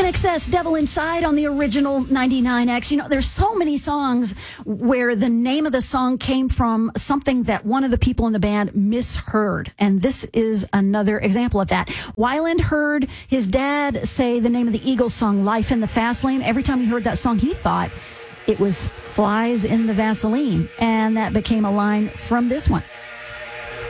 INXS, Devil Inside on the original 99X. You know, there's so many songs where the name of the song came from something that one of the people in the band misheard. And this is another example of that. Weiland heard his dad say the name of the Eagles song, Life in the Fast Lane. Every time he heard that song, he thought it was Flies in the Vaseline. And that became a line from this one.